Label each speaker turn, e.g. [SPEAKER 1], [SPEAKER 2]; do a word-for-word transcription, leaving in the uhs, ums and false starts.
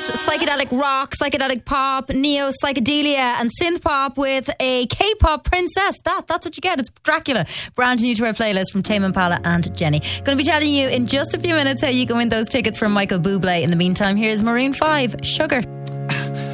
[SPEAKER 1] psychedelic rock, psychedelic pop, neo psychedelia and synth pop with a K-pop princess. That, that's what you get. It's Dracula. Brand new to our playlist from Tame Impala and Jenny. Going to be telling you in just a few minutes how you can win those tickets from Michael Bublé. In the meantime, here's Maroon five, Sugar.